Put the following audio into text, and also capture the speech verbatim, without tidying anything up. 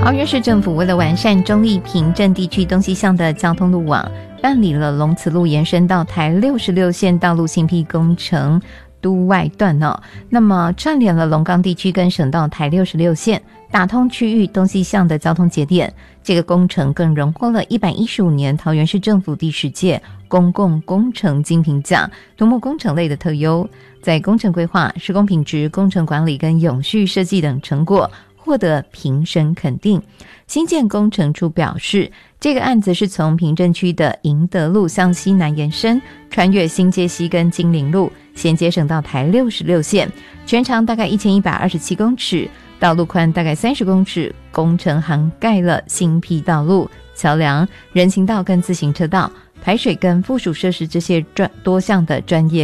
桃园市政府为了完善中立平镇地区东西向的交通路网，办理了龙慈路延伸到台六十六线道路新辟工程都外段哦，那么串联了龙岗地区跟省道台六十六线，打通区域东西向的交通节点。这个工程更荣获了一百一十五年桃园市政府第十届公共工程金评奖土木工程类的特优，在工程规划、施工品质、工程管理跟永续设计等成果获得评审肯定。新建工程处表示，这个案子是从平镇区的迎德路向西南延伸，穿越新街溪跟金陵路，衔接省道台六十六线，全长大概一千一百二十七公尺，道路宽大概三十公尺，工程涵盖了新辟道路、桥梁、人行道跟自行车道、排水跟附属设施这些专多项的专业